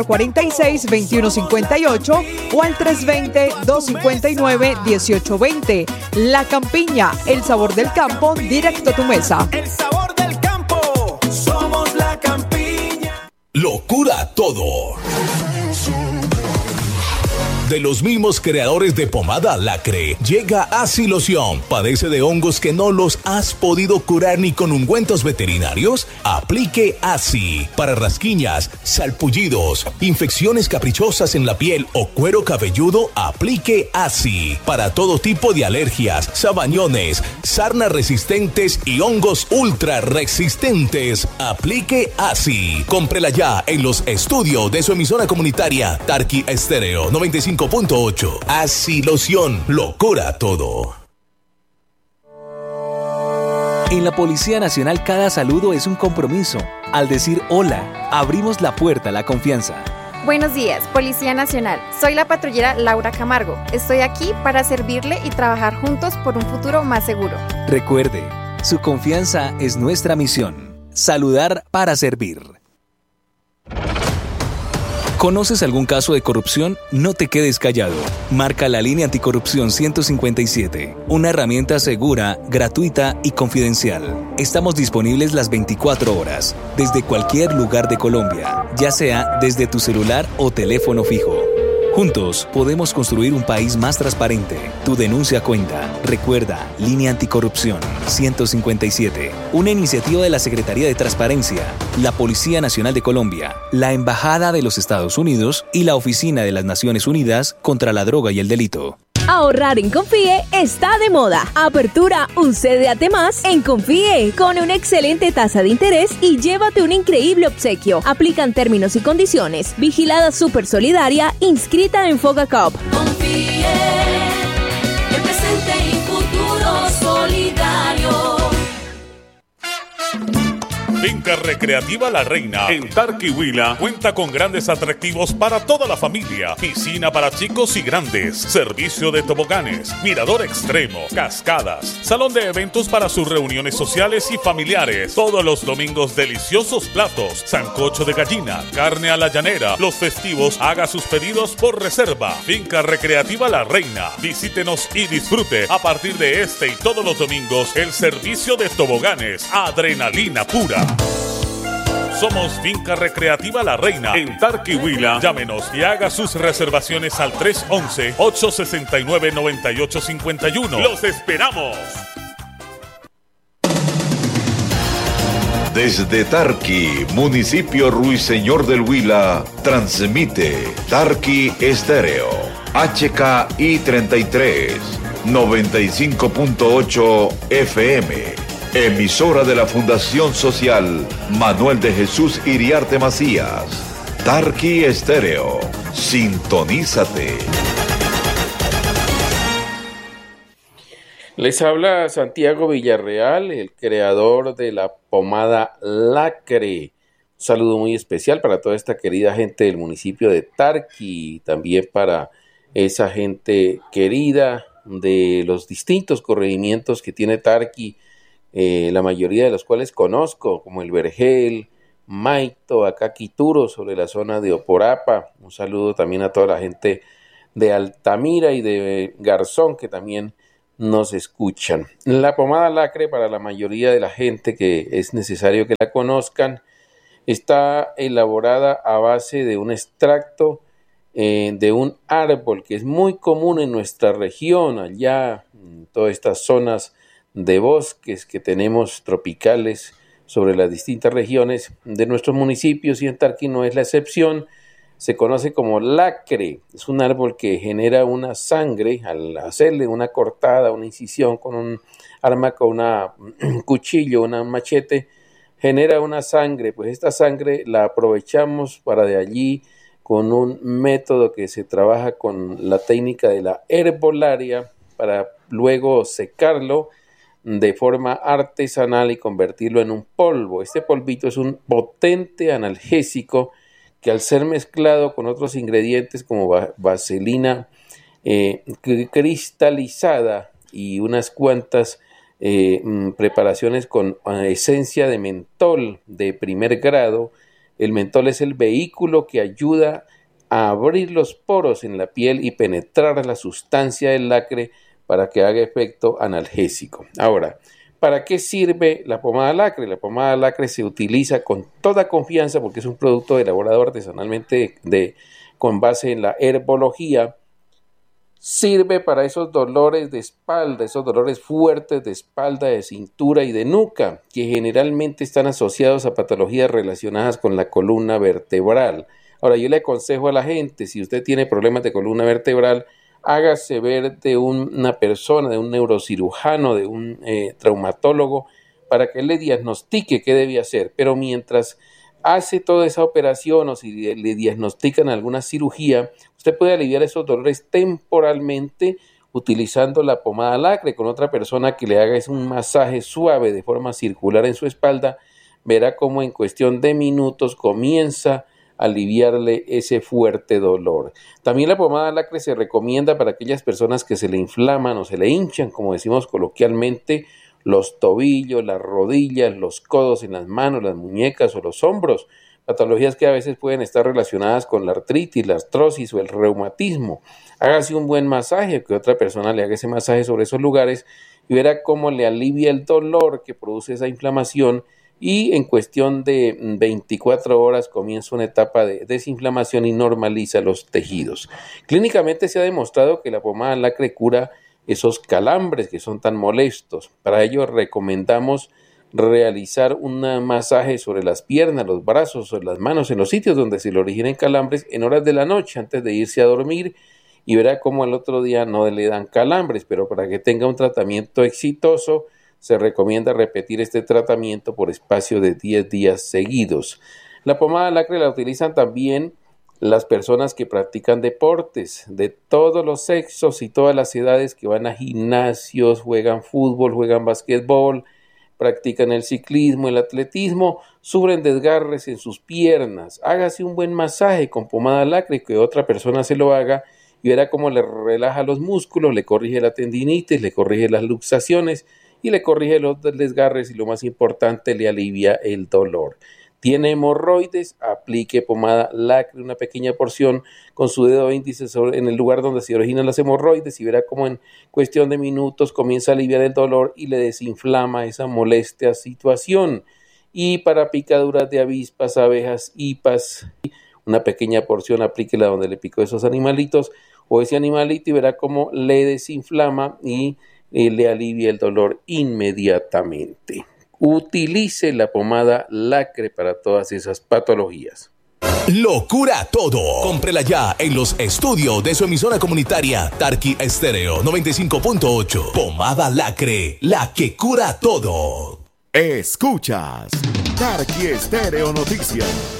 46-2158 o al 320-259-1820. La Campiña, el sabor del campo, directo a tu mesa. El sabor del campo, somos La Campiña. Locura todo. De los mismos creadores de pomada Lacre, llega Aciloción. ¿Padece de hongos que no los has podido curar ni con ungüentos veterinarios? Aplique Aci para rasquiñas, salpullidos, infecciones caprichosas en la piel o cuero cabelludo. Aplique Aci para todo tipo de alergias, sabañones, sarnas resistentes y hongos ultra resistentes. Aplique Aci. Cómprela ya en los estudios de su emisora comunitaria Tarqui Estéreo 95.8. Aciloción, lo cura todo. En la Policía Nacional cada saludo es un compromiso. Al decir hola, abrimos la puerta a la confianza. Buenos días, Policía Nacional. Soy la patrullera Laura Camargo. Estoy aquí para servirle y trabajar juntos por un futuro más seguro. Recuerde, su confianza es nuestra misión. Saludar para servir. ¿Conoces algún caso de corrupción? No te quedes callado. Marca la línea anticorrupción 157, una herramienta segura, gratuita y confidencial. Estamos disponibles las 24 horas, desde cualquier lugar de Colombia, ya sea desde tu celular o teléfono fijo. Juntos podemos construir un país más transparente. Tu denuncia cuenta. Recuerda, Línea Anticorrupción 157, una iniciativa de la Secretaría de Transparencia, la Policía Nacional de Colombia, la Embajada de los Estados Unidos y la Oficina de las Naciones Unidas contra la Droga y el Delito. Ahorrar en Confíe está de moda. Apertura un CDAT más en Confíe con una excelente tasa de interés y llévate un increíble obsequio. Aplican términos y condiciones. Vigilada Super Solidaria, inscrita en Fogacop. Confíe, el presente y futuro solidario. Finca Recreativa La Reina en Tarquihuila cuenta con grandes atractivos para toda la familia. Piscina para chicos y grandes, servicio de toboganes, mirador extremo, cascadas, salón de eventos para sus reuniones sociales y familiares. Todos los domingos deliciosos platos, sancocho de gallina, carne a la llanera. Los festivos haga sus pedidos por reserva. Finca Recreativa La Reina. Visítenos y disfrute a partir de este y todos los domingos el servicio de toboganes, adrenalina pura. Somos Finca Recreativa La Reina en Tarquihuila. Llámenos y haga sus reservaciones al 311-869-9851. ¡Los esperamos! Desde Tarqui, municipio Ruiseñor del Huila, transmite Tarqui Estéreo, HKI 33, 95.8 FM. Emisora de la Fundación Social Manuel de Jesús Iriarte Macías. Tarqui Estéreo. Sintonízate. Les habla Santiago Villarreal, el creador de la pomada Lacre. Un saludo muy especial para toda esta querida gente del municipio de Tarqui, también para esa gente querida de los distintos corregimientos que tiene Tarqui, la mayoría de los cuales conozco, como el Vergel, Maito, acá Quituro, sobre la zona de Oporapa. Un saludo también a toda la gente de Altamira y de Garzón, que también nos escuchan. La pomada Lacre, para la mayoría de la gente que es necesario que la conozcan, está elaborada a base de un extracto de un árbol que es muy común en nuestra región, allá en todas estas zonas de bosques que tenemos tropicales sobre las distintas regiones de nuestros municipios, y en Tarqui no es la excepción. Se conoce como lacre. Es un árbol que genera una sangre al hacerle una cortada, una incisión con un arma, con un cuchillo, un machete, genera una sangre. Pues esta sangre la aprovechamos para de allí, con un método que se trabaja con la técnica de la herbolaria, para luego secarlo de forma artesanal y convertirlo en un polvo. Este polvito es un potente analgésico que, al ser mezclado con otros ingredientes como vaselina cristalizada y unas cuantas preparaciones con esencia de mentol de primer grado, El mentol es el vehículo que ayuda a abrir los poros en la piel y penetrar la sustancia del lacre para que haga efecto analgésico. Ahora, ¿para qué sirve la pomada lacre? La pomada lacre se utiliza con toda confianza porque es un producto elaborado artesanalmente con base en la herbología. Sirve para esos dolores de espalda, esos dolores fuertes de espalda, de cintura y de nuca, que generalmente están asociados a patologías relacionadas con la columna vertebral. Ahora, yo le aconsejo a la gente, si usted tiene problemas de columna vertebral, hágase ver de una persona, de un neurocirujano, de un traumatólogo, para que él le diagnostique qué debe hacer. Pero mientras hace toda esa operación o si le diagnostican alguna cirugía, usted puede aliviar esos dolores temporalmente utilizando la pomada lacre con otra persona que le haga un masaje suave de forma circular en su espalda. Verá cómo en cuestión de minutos comienza a aliviarle ese fuerte dolor. También la pomada lacre se recomienda para aquellas personas que se le inflaman o se le hinchan, como decimos coloquialmente, los tobillos, las rodillas, los codos en las manos, las muñecas o los hombros, patologías que a veces pueden estar relacionadas con la artritis, la artrosis o el reumatismo. Hágase un buen masaje, que otra persona le haga ese masaje sobre esos lugares y verá cómo le alivia el dolor que produce esa inflamación y en cuestión de 24 horas comienza una etapa de desinflamación y normaliza los tejidos. Clínicamente se ha demostrado que la pomada lacre cura esos calambres que son tan molestos. Para ello recomendamos realizar un masaje sobre las piernas, los brazos o las manos en los sitios donde se le originen calambres en horas de la noche antes de irse a dormir y verá cómo al otro día no le dan calambres, pero para que tenga un tratamiento exitoso se recomienda repetir este tratamiento por espacio de 10 días seguidos. La pomada lacre la utilizan también las personas que practican deportes de todos los sexos y todas las edades, que van a gimnasios, juegan fútbol, juegan basquetbol, practican el ciclismo, el atletismo, sufren desgarres en sus piernas. Hágase un buen masaje con pomada lacre, que otra persona se lo haga y verá cómo le relaja los músculos, le corrige la tendinitis, le corrige las luxaciones y le corrige los desgarres y lo más importante, le alivia el dolor. Tiene hemorroides, aplique pomada lacre, una pequeña porción con su dedo índice en el lugar donde se originan las hemorroides y verá cómo en cuestión de minutos comienza a aliviar el dolor y le desinflama esa molesta situación. Y para picaduras de avispas, abejas, hipas, una pequeña porción aplíquela donde le picó esos animalitos o ese animalito y verá cómo le desinflama y le alivia el dolor inmediatamente. Utilice la pomada lacre para todas esas patologías. Lo cura todo. Cómprela ya en los estudios de su emisora comunitaria Tarqui Estéreo 95.8. Pomada lacre, la que cura todo. Escuchas Tarqui Estéreo Noticias.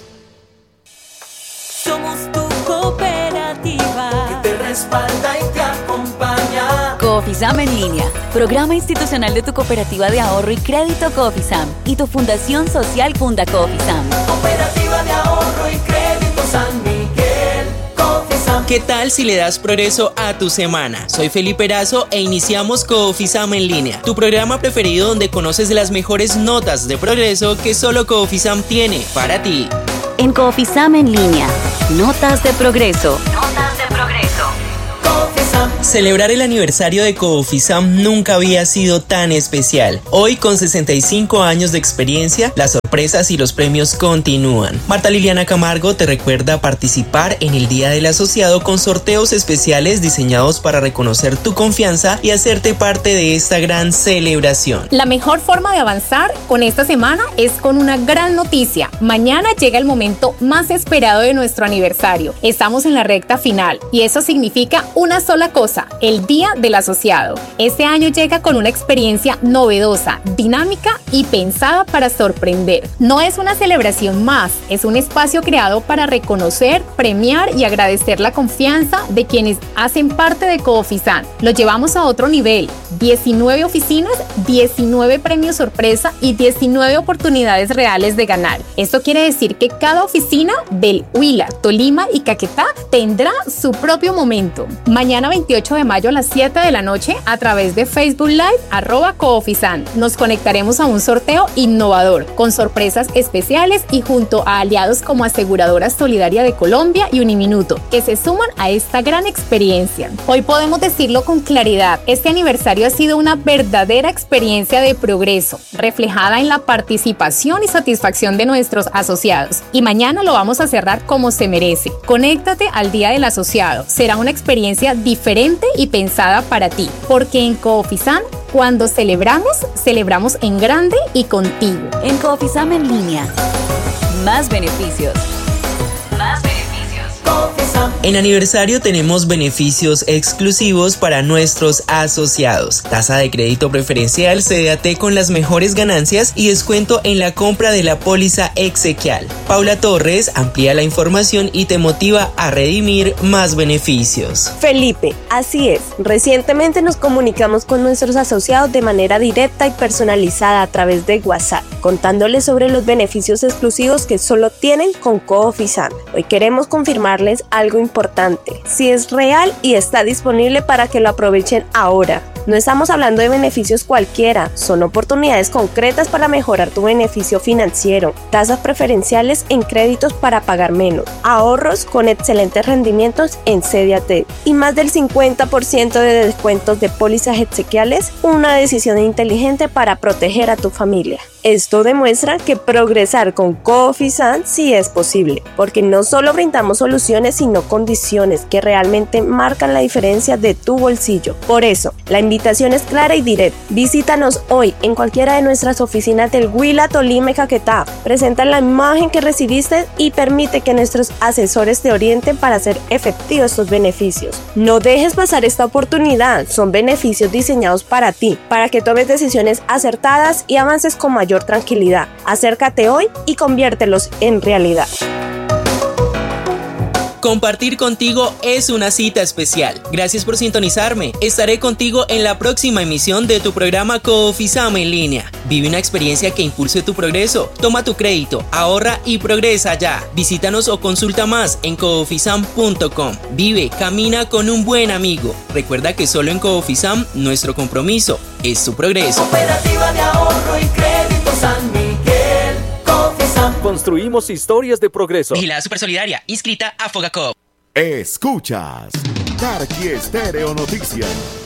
Somos tu cooperativa que te respalda y te acompaña. Coofisam en línea, programa institucional de tu cooperativa de ahorro y crédito Coofisam y tu fundación social Funda Coofisam. Cooperativa de ahorro y crédito San Miguel, Coofisam. ¿Qué tal si le das progreso a tu semana? Soy Felipe Erazo e iniciamos Coofisam en línea, tu programa preferido donde conoces las mejores notas de progreso que solo Coofisam tiene para ti. En Coofisam en línea, notas de progreso. Notas de progreso. Celebrar el aniversario de Coofisam nunca había sido tan especial. Hoy, con 65 años de experiencia, las sorpresas y los premios continúan. Marta Liliana Camargo te recuerda participar en el Día del Asociado con sorteos especiales diseñados para reconocer tu confianza y hacerte parte de esta gran celebración. La mejor forma de avanzar con esta semana es con una gran noticia. Mañana llega el momento más esperado de nuestro aniversario. Estamos en la recta final y eso significa una sola cosa: el Día del Asociado. Este año llega con una experiencia novedosa, dinámica y pensada para sorprender. No es una celebración más, es un espacio creado para reconocer, premiar y agradecer la confianza de quienes hacen parte de Coofisam. Lo llevamos a otro nivel: 19 oficinas, 19 premios sorpresa y 19 oportunidades reales de ganar. Esto quiere decir que cada oficina del Huila, Tolima y Caquetá tendrá su propio momento. Mañana 28 de mayo a las 7 de la noche, a través de Facebook Live @Coofisam, nos conectaremos a un sorteo innovador con sorpresas sorpresas especiales y junto a aliados como Aseguradora Solidaria de Colombia y Uniminuto, que se suman a esta gran experiencia. Hoy podemos decirlo con claridad, este aniversario ha sido una verdadera experiencia de progreso, reflejada en la participación y satisfacción de nuestros asociados. Y mañana lo vamos a cerrar como se merece. Conéctate al Día del Asociado. Será una experiencia diferente y pensada para ti, porque en Coofisam, cuando celebramos en grande y contigo. En Coofisam en línea. Más beneficios. Más beneficios. En aniversario tenemos beneficios exclusivos para nuestros asociados. Tasa de crédito preferencial CDAT con las mejores ganancias y descuento en la compra de la póliza exequial. Paula Torres amplía la información y te motiva a redimir más beneficios. Felipe, así es. Recientemente nos comunicamos con nuestros asociados de manera directa y personalizada a través de WhatsApp, contándoles sobre los beneficios exclusivos que solo tienen con Coofisam. Hoy queremos confirmarles algo importante, si es real y está disponible para que lo aprovechen ahora. No estamos hablando de beneficios cualquiera, son oportunidades concretas para mejorar tu beneficio financiero, tasas preferenciales en créditos para pagar menos, ahorros con excelentes rendimientos en CDAT y más del 50% de descuentos de pólizas exequiales, una decisión inteligente para proteger a tu familia. Esto demuestra que progresar con Coofisam sí es posible, porque no solo brindamos soluciones sino condiciones que realmente marcan la diferencia de tu bolsillo. Por eso, la invitación es clara y directa. Visítanos hoy en cualquiera de nuestras oficinas del Huila, Tolima y Caquetá. Presenta la imagen que recibiste y permite que nuestros asesores te orienten para hacer efectivos estos beneficios. No dejes pasar esta oportunidad, son beneficios diseñados para ti, para que tomes decisiones acertadas y avances con mayor tranquilidad. Acércate hoy y conviértelos en realidad. Compartir contigo es una cita especial. Gracias por sintonizarme. Estaré contigo en la próxima emisión de tu programa Coofisam en línea. Vive una experiencia que impulse tu progreso. Toma tu crédito, ahorra y progresa ya. Visítanos o consulta más en coofisam.com. Vive, camina con un buen amigo. Recuerda que solo en Coofisam nuestro compromiso es tu progreso. Cooperativa de ahorro y crédito San Miguel. Construimos historias de progreso. Vigilada Supersolidaria, inscrita a Fogacop. Escuchas Tarqui Estéreo Noticias.